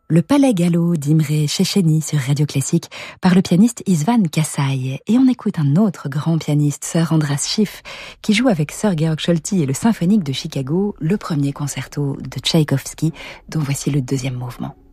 Le Palais Gallo d'Imre Széchenyi sur Radio Classique par le pianiste István Kassai. Et on écoute un autre grand pianiste, Sir András Schiff, qui joue avec Sir Georg Scholti et le Symphonique de Chicago le premier concerto de Tchaïkovski, dont voici le deuxième mouvement.